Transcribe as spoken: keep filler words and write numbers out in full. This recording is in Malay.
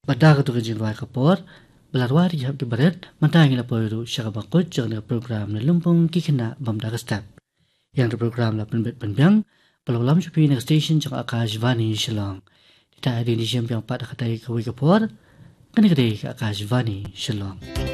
pada ka tu ka jingwai kapor belarwari hab di baret matang ila poiru syaka bakut jang program na lumpung kikina bamda ka step yang program la penbet penbyang pelalam chupi next station jang Akashvani Shillong kita ada di siam yang pada katai kawi kapor kani kadai Akashvani Shillong.